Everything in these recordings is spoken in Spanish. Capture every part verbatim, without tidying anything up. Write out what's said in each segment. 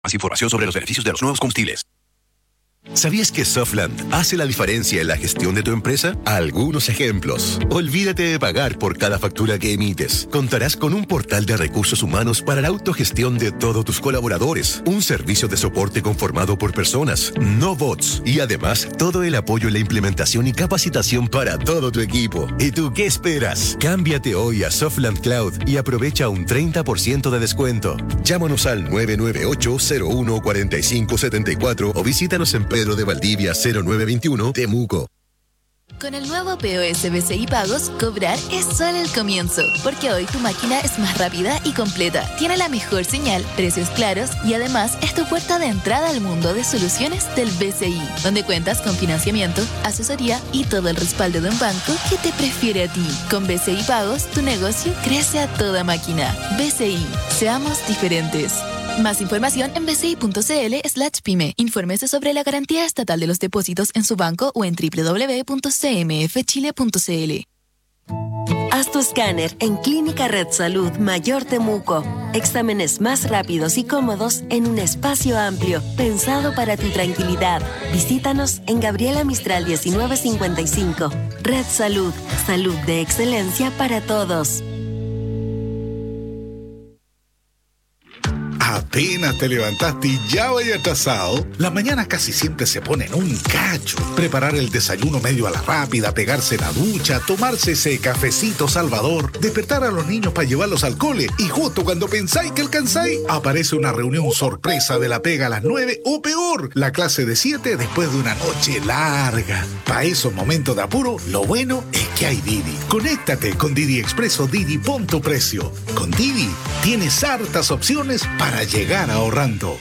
Más información sobre los beneficios de los nuevos combustibles. ¿Sabías que Softland hace la diferencia en la gestión de tu empresa? Algunos ejemplos. Olvídate de pagar por cada factura que emites. Contarás con un portal de recursos humanos para la autogestión de todos tus colaboradores, un servicio de soporte conformado por personas, no bots, y además todo el apoyo en la implementación y capacitación para todo tu equipo. ¿Y tú qué esperas? Cámbiate hoy a Softland Cloud y aprovecha un treinta por ciento de descuento. Llámanos al nueve nueve ocho, cero uno, cuatro cinco siete cuatro o visítanos en Pedro de Valdivia cero nueve veintiuno, Temuco. Con el nuevo P O S B C I Pagos, cobrar es solo el comienzo, porque hoy tu máquina es más rápida y completa, tiene la mejor señal, precios claros y además es tu puerta de entrada al mundo de soluciones del B C I, donde cuentas con financiamiento, asesoría y todo el respaldo de un banco que te prefiere a ti. Con B C I Pagos, tu negocio crece a toda máquina. B C I, seamos diferentes. Más información en bci.cl slash pyme. Infórmese sobre la garantía estatal de los depósitos en su banco o en doble u doble u doble u punto c m f chile punto c l. Haz tu escáner en Clínica Red Salud Mayor Temuco. Exámenes más rápidos y cómodos en un espacio amplio, pensado para tu tranquilidad. Visítanos en Gabriela Mistral diecinueve cincuenta y cinco. Red Salud, salud de excelencia para todos. Apenas te levantaste y ya vaya atrasado. Las mañanas casi siempre se ponen un cacho. Preparar el desayuno medio a la rápida, pegarse la ducha, tomarse ese cafecito salvador, despertar a los niños para llevarlos al cole y justo cuando pensáis que alcanzáis, aparece una reunión sorpresa de la pega a las nueve o peor, la clase de siete después de una noche larga. Para esos momentos de apuro, lo bueno es que hay Didi. Conéctate con Didi Expreso Didi Pon tu Precio. Con Didi tienes hartas opciones para llegar ahorrando.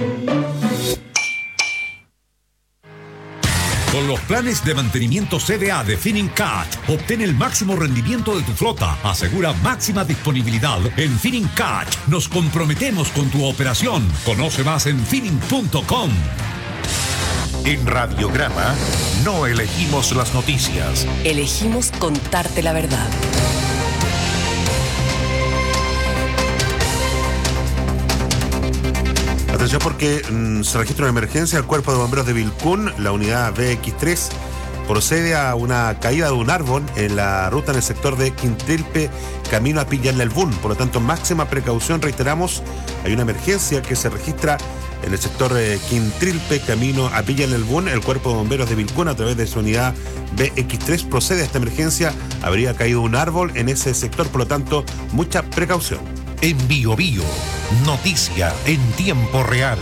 Con los planes de mantenimiento C D A de Finincat, obtén el máximo rendimiento de tu flota. Asegura máxima disponibilidad en Finincat. Nos comprometemos con tu operación. Conoce más en finning punto com. En Radiograma no elegimos las noticias. Elegimos contarte la verdad. Atención porque mmm, se registra una emergencia al Cuerpo de Bomberos de Vilcún. La unidad B X tres procede a una caída de un árbol en la ruta en el sector de Quintrilpe, camino a Pillanelbún. Por lo tanto, máxima precaución, reiteramos, hay una emergencia que se registra en el sector de Quintrilpe, camino a Pillanelbún. El Cuerpo de Bomberos de Vilcún, a través de su unidad B X tres, procede a esta emergencia. Habría caído un árbol en ese sector, por lo tanto, mucha precaución. En Bio Bio, noticia en tiempo real.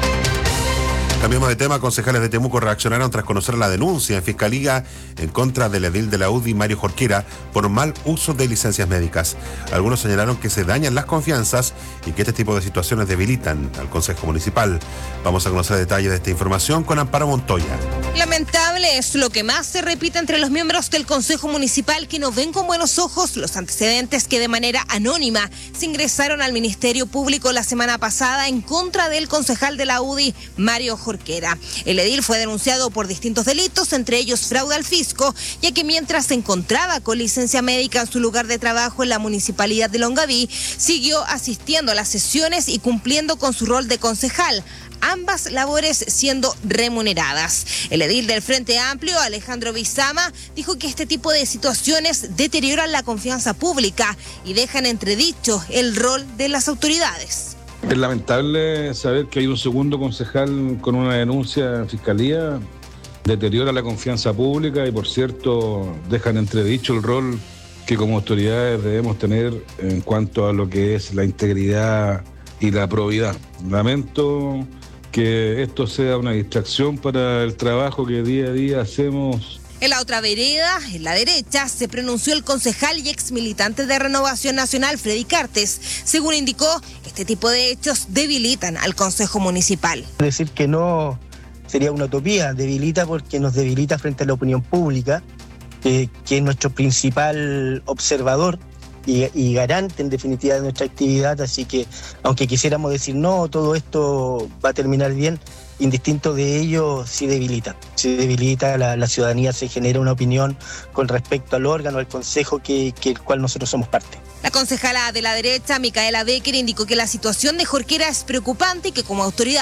Cambiamos de tema. Concejales de Temuco reaccionaron tras conocer la denuncia en Fiscalía en contra del edil de la U D I, Mario Jorquera, por mal uso de licencias médicas. Algunos señalaron que se dañan las confianzas y que este tipo de situaciones debilitan al Consejo Municipal. Vamos a conocer detalles de esta información con Amparo Montoya. Lamentable es lo que más se repite entre los miembros del Consejo Municipal, que no ven con buenos ojos los antecedentes que de manera anónima se ingresaron al Ministerio Público la semana pasada en contra del concejal de la U D I, Mario Jorquera. El edil fue denunciado por distintos delitos, entre ellos fraude al fisco, ya que mientras se encontraba con licencia médica en su lugar de trabajo en la municipalidad de Longaví, siguió asistiendo a las sesiones y cumpliendo con su rol de concejal, ambas labores siendo remuneradas. El edil del Frente Amplio, Alejandro Bizama, dijo que este tipo de situaciones deterioran la confianza pública y dejan entredicho el rol de las autoridades. Es lamentable saber que hay un segundo concejal con una denuncia en Fiscalía. Deteriora la confianza pública y, por cierto, dejan entredicho el rol que como autoridades debemos tener en cuanto a lo que es la integridad y la probidad. Lamento que esto sea una distracción para el trabajo que día a día hacemos. En la otra vereda, en la derecha, se pronunció el concejal y ex militante de Renovación Nacional, Freddy Cartes. Según indicó, este tipo de hechos debilitan al Consejo Municipal. Decir que no sería una utopía, debilita porque nos debilita frente a la opinión pública, eh, que es nuestro principal observador y, y garante en definitiva de nuestra actividad, así que aunque quisiéramos decir no, todo esto va a terminar bien, indistinto de ello, sí debilita. Sí debilita, la, la ciudadanía se genera una opinión con respecto al órgano, al consejo que, que el cual nosotros somos parte. La concejala de la derecha, Micaela Becker, indicó que la situación de Jorquera es preocupante y que como autoridad